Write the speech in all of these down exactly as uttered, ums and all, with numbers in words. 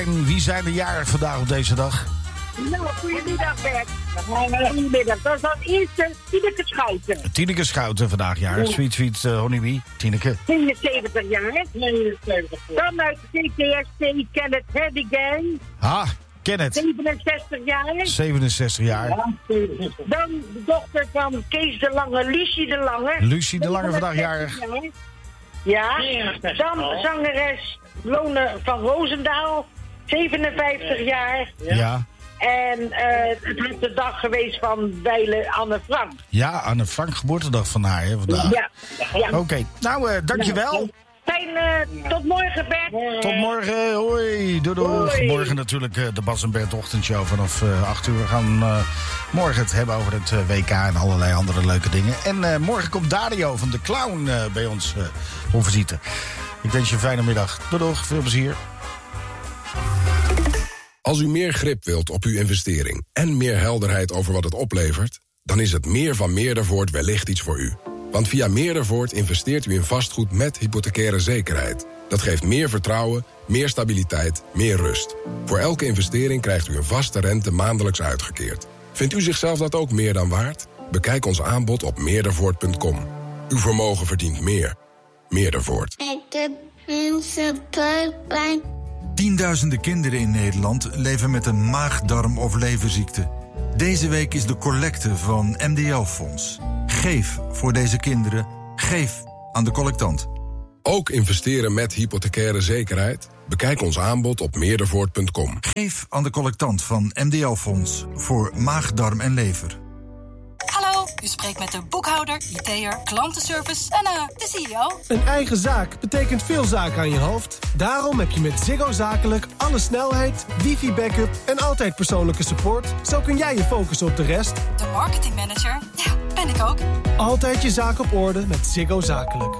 En wie zijn er jarig vandaag op deze dag? Nou, goedemiddag Bert. Goedemiddag. Dat is dan eerste Tineke Schouten. Tineke Schouten vandaag jarig. Ja. Sweet Sweet uh, Honeybee. Tineke. zevenenzeventig jaar. negenenzeventig. Dan uit de C T S T Kenneth Hedigan. Ah, Kenneth. zevenenzestig jaar. zevenenzestig jaar. Ja. Dan de dochter van Kees de Lange, Lucie de Lange. Lucie de Lange vandaag jarig. Ja. Dan zangeres Lone van Roosendaal. zevenenvijftig jaar. Ja. ja. En uh, het is de dag geweest van wijle Anne Frank. Ja, Anne Frank, geboortedag van haar, hè, vandaag. Ja. ja. Oké, okay. nou, uh, dankjewel. Nou, fijn, uh, tot morgen, Bert. Tot morgen, hoi. Doei, doei. Morgen natuurlijk uh, de Bas en Bert ochtendshow vanaf uh, acht uur. We gaan uh, morgen het hebben over het uh, W K en allerlei andere leuke dingen. En uh, morgen komt Dario van de Clown uh, bij ons uh, op visite. Ik wens je een fijne middag. Doei, doei. Veel plezier. Als u meer grip wilt op uw investering en meer helderheid over wat het oplevert, dan is het meer van Meerdervoort wellicht iets voor u. Want via Meerdervoort investeert u in vastgoed met hypothecaire zekerheid. Dat geeft meer vertrouwen, meer stabiliteit, meer rust. Voor elke investering krijgt u een vaste rente maandelijks uitgekeerd. Vindt u zichzelf dat ook meer dan waard? Bekijk ons aanbod op meerdervoort punt com. Uw vermogen verdient meer. Meerdervoort. Tienduizenden kinderen in Nederland leven met een maag-darm- of leverziekte. Deze week is de collecte van M D L-fonds. Geef voor deze kinderen. Geef aan de collectant. Ook investeren met hypothecaire zekerheid? Bekijk ons aanbod op meerdervoort punt com. Geef aan de collectant van M D L-fonds voor maag, darm en lever. Hallo, u spreekt met de boekhouder, I T'er, klantenservice en uh, de C E O. Een eigen zaak betekent veel zaken aan je hoofd. Daarom heb je met Ziggo Zakelijk alle snelheid, wifi-backup en altijd persoonlijke support. Zo kun jij je focussen op de rest. De marketingmanager, ja, ben ik ook. Altijd je zaak op orde met Ziggo Zakelijk.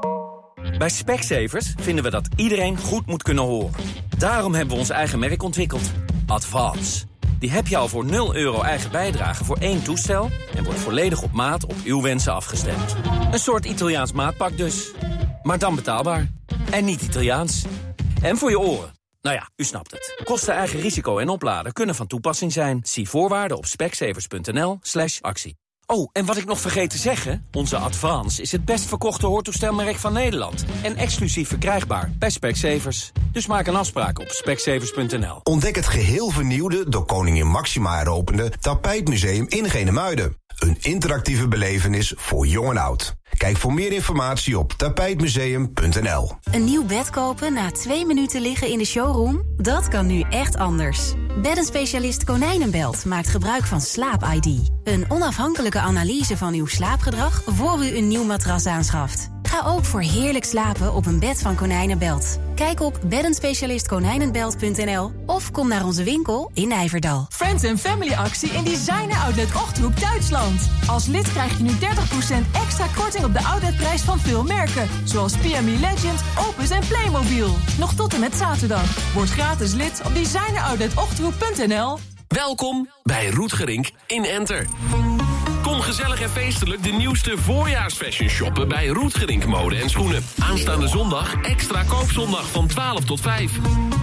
Bij Specsavers vinden we dat iedereen goed moet kunnen horen. Daarom hebben we ons eigen merk ontwikkeld. Advance. Die heb je al voor nul euro eigen bijdrage voor één toestel en wordt volledig op maat op uw wensen afgestemd. Een soort Italiaans maatpak dus. Maar dan betaalbaar. En niet Italiaans. En voor je oren. Nou ja, u snapt het. Kosten, eigen risico en opladen kunnen van toepassing zijn. Zie voorwaarden op specsavers.nl slash actie. Oh, en wat ik nog vergeet te zeggen, onze Advance is het best verkochte hoortoestelmerk van Nederland. En exclusief verkrijgbaar bij Specsavers. Dus maak een afspraak op specsavers punt n l. Ontdek het geheel vernieuwde, door koningin Máxima heropende Tapijtmuseum in Genemuiden. Een interactieve belevenis voor jong en oud. Kijk voor meer informatie op tapijtmuseum punt n l. Een nieuw bed kopen na twee minuten liggen in de showroom? Dat kan nu echt anders. Beddenspecialist Konijnenbelt maakt gebruik van Slaap I D. Een onafhankelijke analyse van uw slaapgedrag voor u een nieuw matras aanschaft. Ga ook voor heerlijk slapen op een bed van Konijnenbelt. Kijk op beddenspecialist konijnenbelt punt n l of kom naar onze winkel in Nijverdal. Friends and Family actie in Designer Outlet Ochthoek, Duitsland. Als lid krijg je nu dertig procent extra korting op de outletprijs van veel merken. Zoals P M E Legend, Opus en Playmobil. Nog tot en met zaterdag. Word gratis lid op designer outlet ochthoek punt n l. Welkom bij Roetgerink in Enter. Kom gezellig en feestelijk de nieuwste voorjaarsfashion shoppen bij Roetgerink Mode en Schoenen. Aanstaande zondag extra koopzondag van twaalf tot vijf.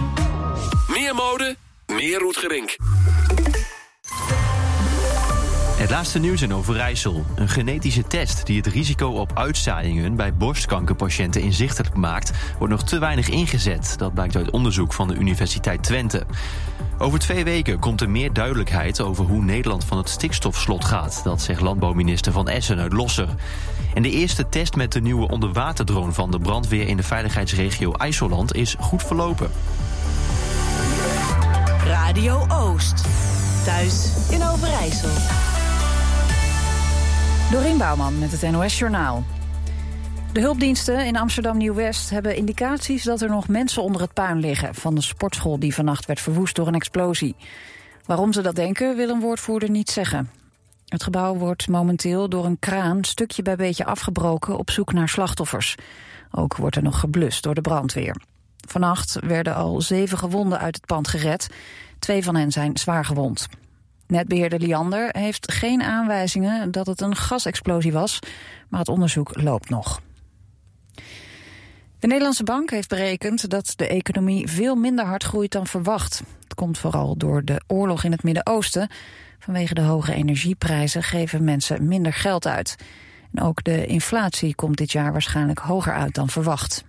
Meer mode, meer Roetgerink. Het laatste nieuws in Overijssel. Een genetische test die het risico op uitzaaiingen bij borstkankerpatiënten inzichtelijk maakt, wordt nog te weinig ingezet. Dat blijkt uit onderzoek van de Universiteit Twente. Over twee weken komt er meer duidelijkheid over hoe Nederland van het stikstofslot gaat. Dat zegt landbouwminister Van Essen uit Losser. En de eerste test met de nieuwe onderwaterdrone van de brandweer in de veiligheidsregio IJsseland is goed verlopen. Radio Oost. Thuis in Overijssel. Dorien Bouwman met het N O S Journaal. De hulpdiensten in Amsterdam Nieuw-West hebben indicaties dat er nog mensen onder het puin liggen van de sportschool die vannacht werd verwoest door een explosie. Waarom ze dat denken, wil een woordvoerder niet zeggen. Het gebouw wordt momenteel door een kraan stukje bij beetje afgebroken op zoek naar slachtoffers. Ook wordt er nog geblust door de brandweer. Vannacht werden al zeven gewonden uit het pand gered. Twee van hen zijn zwaar gewond. Netbeheerder Liander heeft geen aanwijzingen dat het een gasexplosie was, maar het onderzoek loopt nog. De Nederlandse Bank heeft berekend dat de economie veel minder hard groeit dan verwacht. Het komt vooral door de oorlog in het Midden-Oosten. Vanwege de hoge energieprijzen geven mensen minder geld uit. En ook de inflatie komt dit jaar waarschijnlijk hoger uit dan verwacht.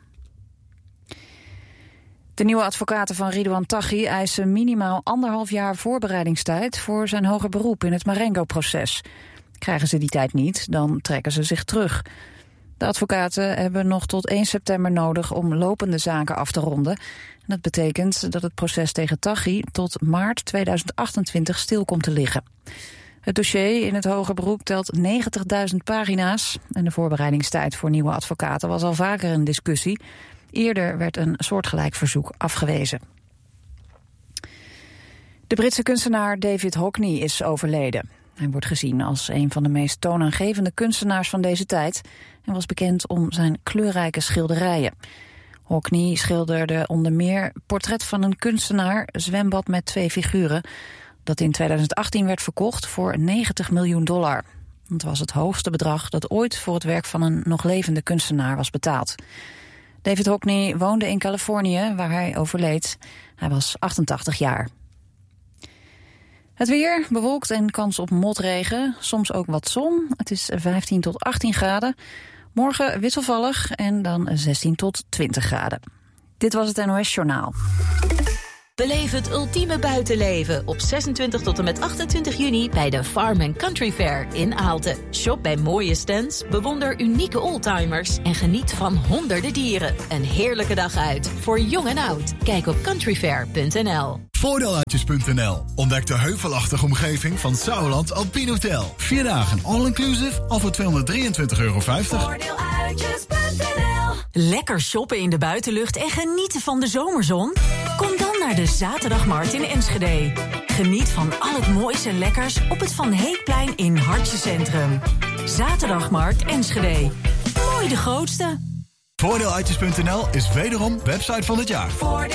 De nieuwe advocaten van Ridouan Taghi eisen minimaal anderhalf jaar voorbereidingstijd voor zijn hoger beroep in het Marengo-proces. Krijgen ze die tijd niet, dan trekken ze zich terug. De advocaten hebben nog tot één september nodig om lopende zaken af te ronden. En dat betekent dat het proces tegen Taghi tot maart tweeduizend achtentwintig stil komt te liggen. Het dossier in het hoger beroep telt negentigduizend pagina's. En de voorbereidingstijd voor nieuwe advocaten was al vaker een discussie. Eerder werd een soortgelijk verzoek afgewezen. De Britse kunstenaar David Hockney is overleden. Hij wordt gezien als een van de meest toonaangevende kunstenaars van deze tijd en was bekend om zijn kleurrijke schilderijen. Hockney schilderde onder meer Portret van een kunstenaar, Zwembad met twee figuren, dat in tweeduizend achttien werd verkocht voor negentig miljoen dollar. Dat was het hoogste bedrag dat ooit voor het werk van een nog levende kunstenaar was betaald. David Hockney woonde in Californië, waar hij overleed. Hij was achtentachtig jaar. Het weer, bewolkt en kans op motregen, soms ook wat zon. Het is vijftien tot achttien graden. Morgen wisselvallig en dan zestien tot twintig graden. Dit was het N O S Journaal. Beleef het ultieme buitenleven op zesentwintig tot en met achtentwintig juni bij de Farm and Country Fair in Aalten. Shop bij mooie stands, bewonder unieke oldtimers en geniet van honderden dieren. Een heerlijke dag uit voor jong en oud. Kijk op countryfair punt n l. Voordeeluitjes punt n l. Ontdek de heuvelachtige omgeving van Sauerland Alpine Hotel. Vier dagen all-inclusive al voor tweehonderddrieëntwintig euro vijftig. Voordeeluitjes punt n l. Lekker shoppen in de buitenlucht en genieten van de zomerzon? Kom dan naar de Zaterdagmarkt in Enschede. Geniet van al het moois en lekkers op het Van Heekplein in Hartje Centrum. Zaterdagmarkt Enschede. Mooi de grootste. Voordeeluitjes punt n l is wederom website van het jaar.